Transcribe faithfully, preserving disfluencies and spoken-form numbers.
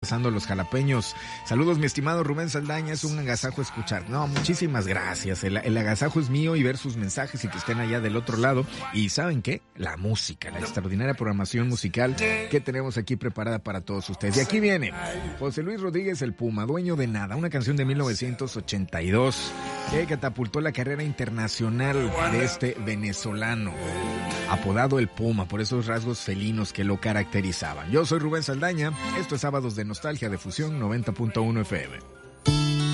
pasando los jalapeños. Saludos, mi estimado Rubén Saldaña, es un agasajo escuchar. No, muchísimas gracias. El, el agasajo es mío y ver sus mensajes y que estén allá del otro lado. Y ¿saben qué? La música, la extraordinaria programación musical que tenemos aquí preparada para todos ustedes. Y aquí viene José Luis Rodríguez el Puma, Dueño de Nada, una canción de mil novecientos ochenta y dos que catapultó la carrera internacional de este venezolano, apodado el Puma por esos rasgos felinos que lo caracterizaban. Yo soy Rubén Saldaña, esto es Sábados de Nostalgia de Fusión noventa punto uno F M.